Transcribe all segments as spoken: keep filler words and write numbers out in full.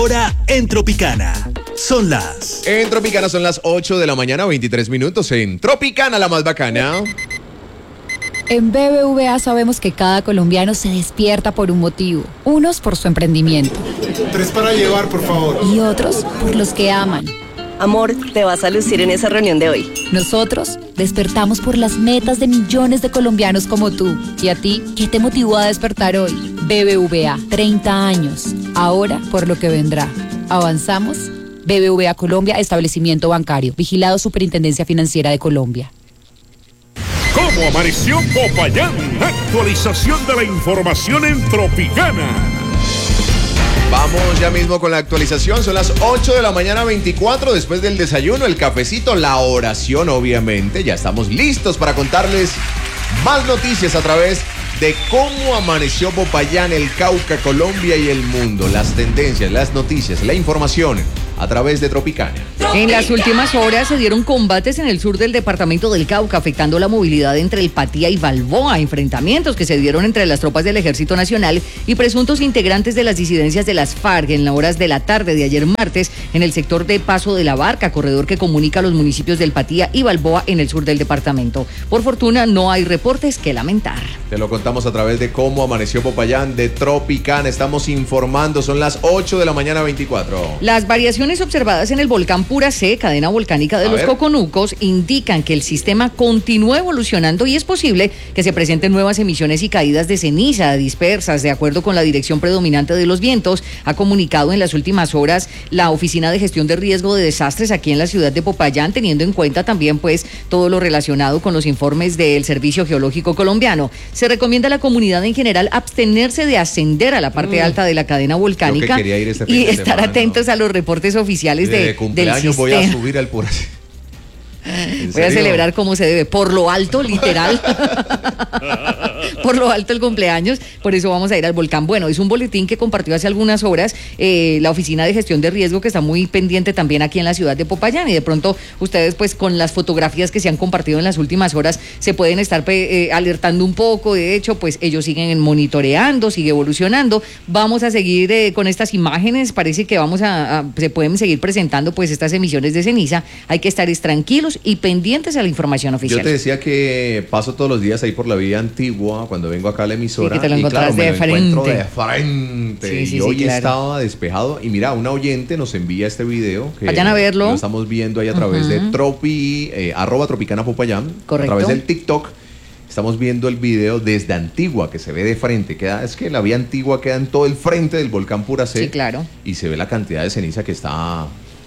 Ahora en Tropicana. Son las... En Tropicana son las ocho de la mañana, veintitrés minutos. En Tropicana, la más bacana. En B B V A sabemos que cada colombiano se despierta por un motivo. Unos por su emprendimiento. Tres para llevar, por favor. Y otros por los que aman. Amor, te vas a lucir en esa reunión de hoy. Nosotros despertamos por las metas de millones de colombianos como tú. ¿Y a ti, qué te motivó a despertar hoy? B B V A, treinta años. Ahora por lo que vendrá. ¿Avanzamos? B B V A Colombia, establecimiento bancario. Vigilado Superintendencia Financiera de Colombia. ¿Cómo amaneció Popayán? Actualización de la información en Tropicana. Vamos ya mismo con la actualización. Son las ocho de la mañana, veinticuatro. Después del desayuno, el cafecito, la oración, obviamente. Ya estamos listos para contarles más noticias a través de cómo amaneció Popayán, el Cauca, Colombia y el mundo. Las tendencias, las noticias, la información a través de Tropicana. En las últimas horas se dieron combates en el sur del departamento del Cauca, afectando la movilidad entre El Patía y Balboa, enfrentamientos que se dieron entre las tropas del Ejército Nacional y presuntos integrantes de las disidencias de las FARC en las horas de la tarde de ayer martes en el sector de Paso de la Barca, corredor que comunica los municipios del Patía y Balboa en el sur del departamento. Por fortuna no hay reportes que lamentar. Te lo contamos a través de cómo amaneció Popayán de Tropicana. Estamos informando, son las ocho de la mañana, veinticuatro. Las variaciones observadas en el volcán Puracé, cadena volcánica de A los ver. Coconucos, indican que el sistema continúa evolucionando y es posible que se presenten nuevas emisiones y caídas de ceniza dispersas, de acuerdo con la dirección predominante de los vientos. Ha comunicado en las últimas horas la Oficina de Gestión de Riesgo de Desastres aquí en la ciudad de Popayán, teniendo en cuenta también pues todo lo relacionado con los informes del Servicio Geológico Colombiano. Se recomienda a la comunidad en general abstenerse de ascender a la parte Mm. alta de la cadena volcánica Yo que quería ir este fin y de estar semana, atentos a los reportes oficiales De, de, de cumpleaños del voy a sistema. subir al Puracé. Voy a celebrar como se debe, por lo alto, literal. Por lo alto el cumpleaños, por eso vamos a ir al volcán. Bueno, es un boletín que compartió hace algunas horas eh, la Oficina de Gestión de Riesgo, que está muy pendiente también aquí en la ciudad de Popayán, y de pronto ustedes pues con las fotografías que se han compartido en las últimas horas se pueden estar eh, alertando un poco. De hecho, pues ellos siguen monitoreando, sigue evolucionando. Vamos a seguir eh, con estas imágenes, parece que vamos a, a se pueden seguir presentando pues estas emisiones de ceniza. Hay que estar es, tranquilos y pendientes a la información oficial. Yo te decía que paso todos los días ahí por la vía antigua cuando vengo acá a la emisora. Sí, que te lo y claro, encontraste me de lo encuentro frente. de frente. Sí, sí, y sí, hoy claro. estaba despejado. Y mira, una oyente nos envía este video. Que Vayan a verlo. Lo estamos viendo ahí a través Ujú. de Tropi, eh, arroba Tropicana Popayán. Correcto. A través del TikTok. Estamos viendo el video desde Antigua, que se ve de frente. Queda, es que la vía Antigua queda en todo el frente del volcán Puracé. Sí, claro. Y se ve la cantidad de ceniza que está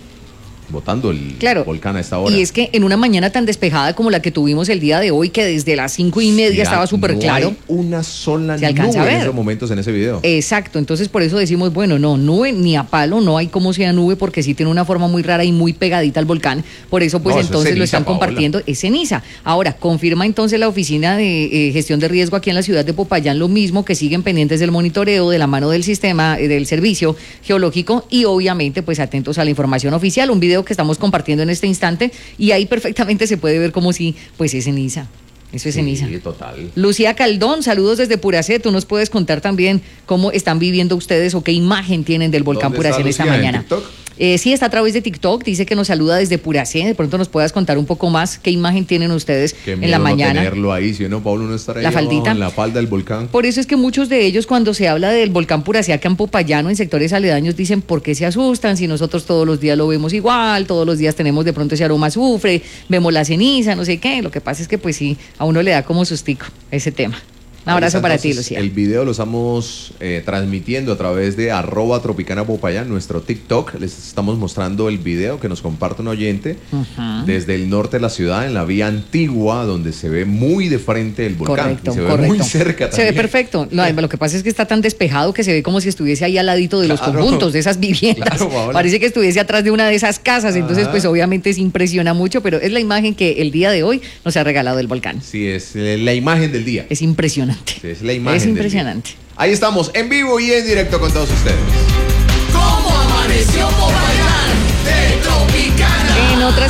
botando el Claro. volcán a esta hora. Y es que en una mañana tan despejada como la que tuvimos el día de hoy, que desde las cinco y media Mira, estaba súper no claro. hay una sola Se alcanza nube a en ver. esos momentos en ese video. Exacto, entonces por eso decimos, bueno, no, nube ni a palo, no hay como sea nube, porque sí tiene una forma muy rara y muy pegadita al volcán. Por eso pues No, eso es entonces lo ceniza, están Paola. compartiendo, es ceniza. Ahora, confirma entonces la Oficina de eh, Gestión de Riesgo aquí en la ciudad de Popayán lo mismo, que siguen pendientes del monitoreo de la mano del sistema, eh, del Servicio Geológico, y obviamente pues atentos a la información oficial. Un video que estamos compartiendo en este instante y ahí perfectamente se puede ver como si pues es ceniza. Eso es ceniza. Sí, total. Lucía Caldón, saludos desde Puracé. Tú nos puedes contar también cómo están viviendo ustedes o qué imagen tienen del volcán ¿Dónde Puracé está en esta Lucía? ¿En mañana. TikTok? Eh, sí, está a través de TikTok, dice que nos saluda desde Puracé. De pronto nos puedas contar un poco más qué imagen tienen ustedes Qué en miedo la no mañana. tenerlo ahí, si no, Pablo, no estará ahí La abajo faldita. en la falda del volcán. Por eso es que muchos de ellos, cuando se habla del volcán Puracé acá en Popayán o en sectores aledaños, dicen por qué se asustan si nosotros todos los días lo vemos igual, todos los días tenemos de pronto ese aroma a azufre, vemos la ceniza, no sé qué. Lo que pasa es que pues sí, a uno le da como sustico ese tema. Un abrazo Ahí está, para ti, entonces, Lucía. El video lo estamos eh, transmitiendo a través de arroba Tropicana Popayán, nuestro TikTok. Les estamos mostrando el video que nos comparte un oyente Ujú. desde el norte de la ciudad, en la vía Antigua, donde se ve muy de frente el volcán. Correcto, y se ve correcto. muy cerca Se también. ve perfecto. No, lo que pasa es que está tan despejado que se ve como si estuviese ahí al ladito de los Claro. conjuntos, de esas viviendas. Claro, Paola. Parece que estuviese atrás de una de esas casas. Entonces, Ajá. pues obviamente se impresiona mucho, pero es la imagen que el día de hoy nos ha regalado el volcán. Sí, es eh, la imagen del día. Es impresionante. Sí, es la imagen Es del impresionante. día. Ahí estamos, en vivo y en directo con todos ustedes. ¿Cómo amaneció Popayán de Tropicana? En otras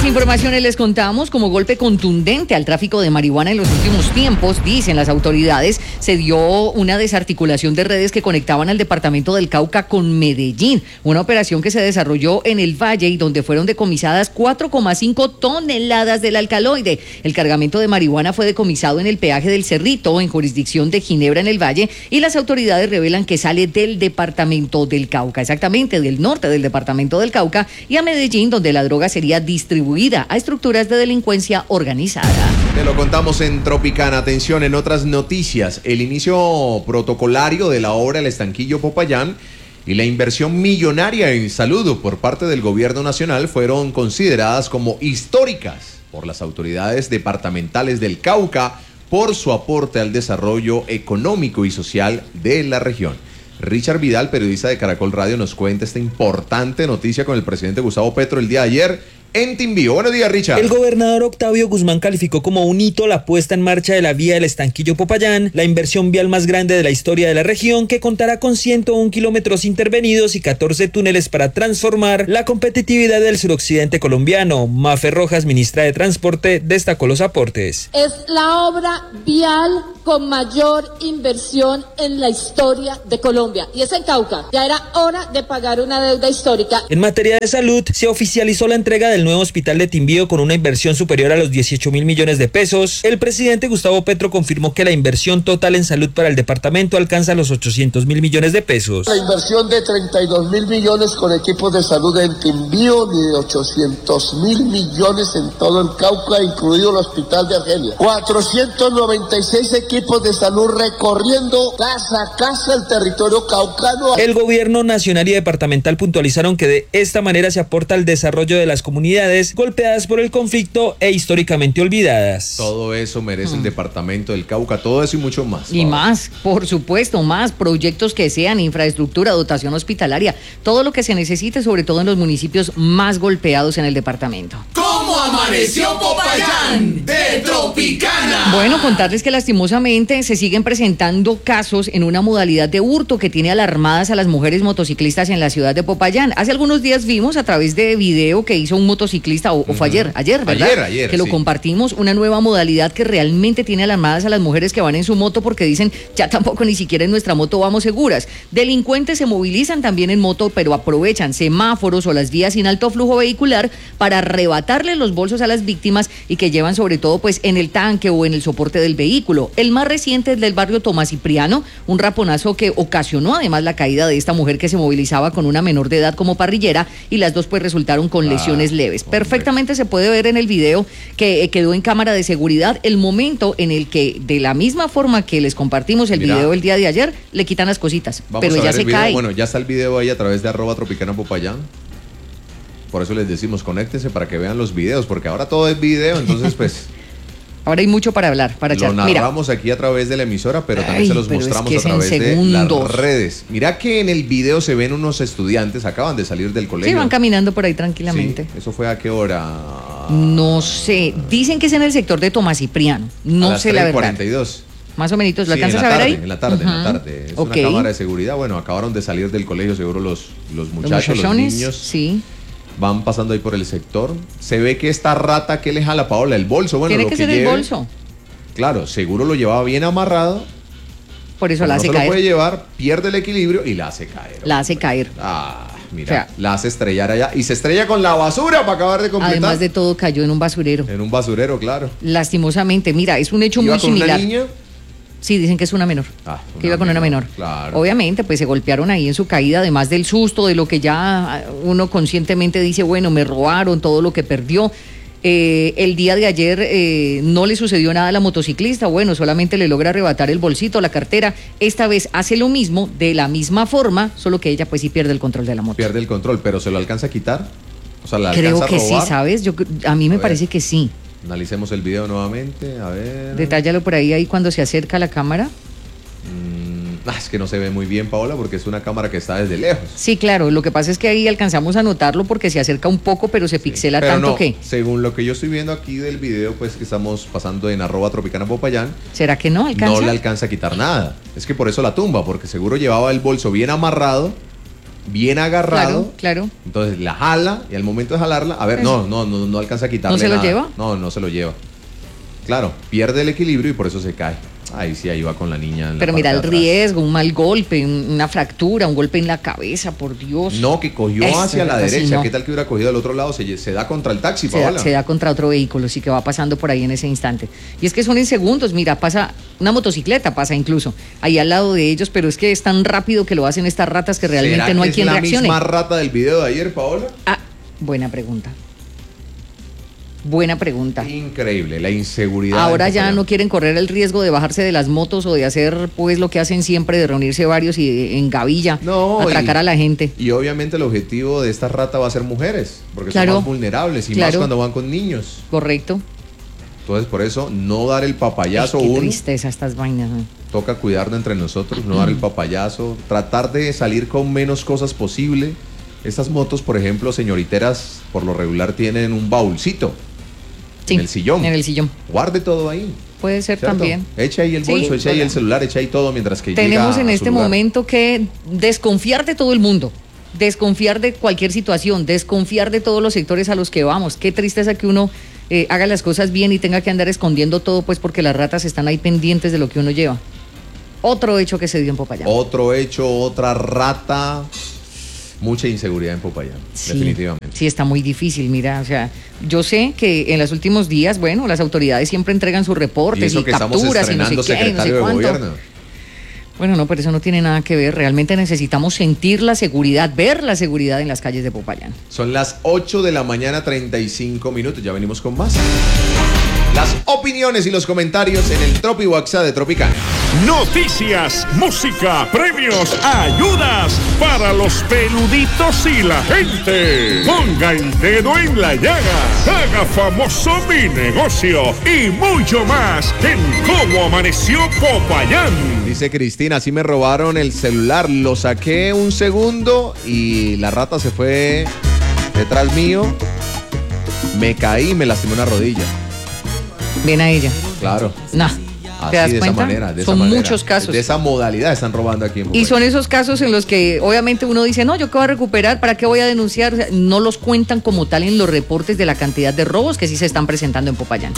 más informaciones les contamos. Como golpe contundente al tráfico de marihuana en los últimos tiempos, dicen las autoridades, se dio una desarticulación de redes que conectaban al departamento del Cauca con Medellín. Una operación que se desarrolló en el Valle y donde fueron decomisadas cuatro coma cinco toneladas del alcaloide. El cargamento de marihuana fue decomisado en el peaje del Cerrito, en jurisdicción de Ginebra, en el Valle, y las autoridades revelan que sale del departamento del Cauca, exactamente del norte del departamento del Cauca, y a Medellín, donde la droga sería distribuida a estructuras de delincuencia organizada. Te lo contamos en Tropicana. Atención, en otras noticias, el inicio protocolario de la obra El Estanquillo Popayán y la inversión millonaria en salud por parte del gobierno nacional fueron consideradas como históricas por las autoridades departamentales del Cauca por su aporte al desarrollo económico y social de la región. Richard Vidal, periodista de Caracol Radio, nos cuenta esta importante noticia con el presidente Gustavo Petro el día de ayer en Timbío. Buenos días, Richard. El gobernador Octavio Guzmán calificó como un hito la puesta en marcha de la vía del Estanquillo Popayán, la inversión vial más grande de la historia de la región, que contará con ciento un kilómetros intervenidos y catorce túneles para transformar la competitividad del suroccidente colombiano. Mafe Rojas, ministra de Transporte, destacó los aportes. Es la obra vial con mayor inversión en la historia de Colombia, y es en Cauca. Ya era hora de pagar una deuda histórica. En materia de salud, se oficializó la entrega del nuevo hospital de Timbío con una inversión superior a los dieciocho mil millones de pesos. El presidente Gustavo Petro confirmó que la inversión total en salud para el departamento alcanza los ochocientos mil millones de pesos. La inversión de treinta y dos mil millones con equipos de salud en Timbío, ni de ochocientos mil millones en todo el Cauca, incluido el hospital de Argelia. cuatrocientos noventa y seis equipos de salud recorriendo casa a casa el territorio caucano. El gobierno nacional y departamental puntualizaron que de esta manera se aporta al desarrollo de las comunidades golpeadas por el conflicto e históricamente olvidadas. Todo eso merece mm. el departamento del Cauca, todo eso y mucho más. Y más, por supuesto, más proyectos que sean infraestructura, dotación hospitalaria, todo lo que se necesite, sobre todo en los municipios más golpeados en el departamento. ¿Cómo amaneció Popayán de Tropicana? Bueno, contarles que lastimosamente se siguen presentando casos en una modalidad de hurto que tiene alarmadas a las mujeres motociclistas en la ciudad de Popayán. Hace algunos días vimos a través de video que hizo un motociclista, o, o fue ayer, ayer, ¿verdad? Ayer, ayer, Que lo sí. compartimos, una nueva modalidad que realmente tiene alarmadas a las mujeres que van en su moto porque dicen, ya tampoco ni siquiera en nuestra moto vamos seguras. Delincuentes se movilizan también en moto, pero aprovechan semáforos o las vías sin alto flujo vehicular para arrebatarle los bolsos a las víctimas y que llevan sobre todo pues en el tanque o en el soporte del vehículo. El más reciente es del barrio Tomás Cipriano, un raponazo que ocasionó además la caída de esta mujer que se movilizaba con una menor de edad como parrillera, y las dos pues resultaron con lesiones ah, leves. Hombre. Perfectamente se puede ver en el video que eh, quedó en cámara de seguridad el momento en el que, de la misma forma que les compartimos el Mira, video el día de ayer, le quitan las cositas, pero ella se cae. Bueno, ya está el video ahí a través de arroba Tropicana Popayán. Por eso les decimos, conéctense para que vean los videos, porque ahora todo es video, entonces pues... Ahora hay mucho para hablar, para echar. Lo narramos Mira. aquí a través de la emisora, pero también Ay, se los mostramos es que a través de las redes. Mira que en el video se ven unos estudiantes, acaban de salir del colegio. Sí, van caminando por ahí tranquilamente. Sí, ¿eso fue a qué hora? No sé, dicen que es en el sector de Tomás Cipriano, no a las sé la verdad. cuarenta y dos. Más o menos, ¿lo sí, alcanzas a ver tarde, ahí? En la tarde, uh-huh. en la tarde. Es okay. Una cámara de seguridad. Bueno, acabaron de salir del colegio, seguro los, los muchachos, los, los niños. Sí. Van pasando ahí por el sector. Se ve que esta rata, ¿qué le jala, Paola? El bolso. Bueno, Tiene lo que, que ser lleve, el bolso. Claro, seguro lo llevaba bien amarrado. Por eso Como la hace no caer. Se lo puede llevar, pierde el equilibrio y la hace caer. La hace caer. Ah, mira, o sea, la hace estrellar allá. Y se estrella con la basura para acabar de completar. Además de todo, cayó en un basurero. En un basurero, claro. Lastimosamente, mira, es un hecho ¿Iba muy con similar. Una niña? Sí, dicen que es una menor. Ah, una que iba con menor, una menor. Claro. Obviamente, pues se golpearon ahí en su caída, además del susto, de lo que ya uno conscientemente dice, bueno, me robaron, todo lo que perdió. Eh, el día de ayer eh, no le sucedió nada a la motociclista, bueno, solamente le logra arrebatar el bolsito, la cartera. Esta vez hace lo mismo, de la misma forma, solo que ella pues sí pierde el control de la moto. Pierde el control, pero ¿se lo alcanza a quitar? O sea, ¿la Creo alcanza que a robar? sí, ¿sabes? Yo, a mí me a parece ver, que sí. Analicemos el video nuevamente, a ver. Detállalo por ahí, ahí cuando se acerca a la cámara. Mm, ah, es que no se ve muy bien, Paola, porque es una cámara que está desde lejos. Sí, claro, lo que pasa es que ahí alcanzamos a notarlo porque se acerca un poco, pero se pixela sí, pero tanto no, que... según lo que yo estoy viendo aquí del video, pues que estamos pasando en arroba Tropicana Popayán. ¿Será que no alcanza? No le alcanza a quitar nada. Es que por eso la tumba, porque seguro llevaba el bolso bien amarrado bien agarrado. Claro, claro. Entonces la jala y al momento de jalarla, a ver, no, no, no, no alcanza a quitarle ¿No se lo nada. lleva? No, no se lo lleva. Claro, pierde el equilibrio y por eso se cae. Ahí sí, ahí va con la niña. En Pero la mira el parte de atrás. riesgo, un mal golpe, un- una fractura, un golpe en la cabeza, por Dios. No, que cogió Eso, hacia la así derecha. no. ¿Qué tal que hubiera cogido al otro lado? Se, se da contra el taxi, Se da, Paola. se da contra otro vehículo, sí que va pasando por ahí en ese instante. Y es que son en segundos, mira, pasa una motocicleta, pasa incluso ahí al lado de ellos, pero es que es tan rápido que lo hacen estas ratas que realmente ¿Será no que hay quien es la reaccione. misma rata del video de ayer, Paola? Ah, buena pregunta. Buena pregunta. Increíble, la inseguridad. Ahora en ya Popayán. no quieren correr el riesgo de bajarse de las motos o de hacer pues lo que hacen siempre, de reunirse varios y de- en gavilla, No, atracar y- a la gente. Y obviamente el objetivo de esta rata va a ser mujeres, porque Claro. son más vulnerables y más Claro. cuando van con niños. Correcto. Entonces, por eso, no dar el papayazo Ay, qué uno. tristeza estas vainas, ¿no? Toca cuidarnos entre nosotros, no dar el papayazo, tratar de salir con menos cosas posible. Estas motos, por ejemplo, señoriteras, por lo regular tienen un baúlcito Sí, en el sillón. En el sillón. Guarde todo ahí. Puede ser ¿cierto? también. Echa ahí el Sí, bolso, echa ahí bueno. el celular, echa ahí todo mientras que Tenemos llega en a su este lugar. momento que desconfiar de todo el mundo, desconfiar de cualquier situación, desconfiar de todos los sectores a los que vamos. Qué tristeza que uno eh, haga las cosas bien y tenga que andar escondiendo todo, pues porque las ratas están ahí pendientes de lo que uno lleva. Otro hecho que se dio en Popayán. Otro hecho, otra rata. Mucha inseguridad en Popayán, Sí, definitivamente. Sí, está muy difícil, mira, o sea, yo sé que en los últimos días, bueno, las autoridades siempre entregan sus Y reportes y, eso que estamos capturas y no estrenando sé qué, y no sé secretario de cuánto. gobierno. Bueno, no, pero eso no tiene nada que ver. Realmente necesitamos sentir la seguridad, ver la seguridad en las calles de Popayán. Son las ocho de la mañana, treinta y cinco minutos. Ya venimos con más. Las opiniones y los comentarios en el Tropi WhatsApp de Tropicana. Noticias, música, premios, ayudas para los peluditos y la gente. Ponga el dedo en la llaga, haga famoso mi negocio y mucho más en Cómo Amaneció Popayán. Dice Cristina, así me robaron el celular, lo saqué un segundo y la rata se fue detrás mío. Me caí y me lastimé una rodilla. Ven a ella. Claro. No. Así, ¿Te das de cuenta? esa manera, de esa Son manera. muchos casos. De esa modalidad están robando aquí en Y Popayán. son esos casos en los que obviamente uno dice, no, yo qué voy a recuperar, ¿para qué voy a denunciar? O sea, no los cuentan como tal en los reportes de la cantidad de robos que sí se están presentando en Popayán.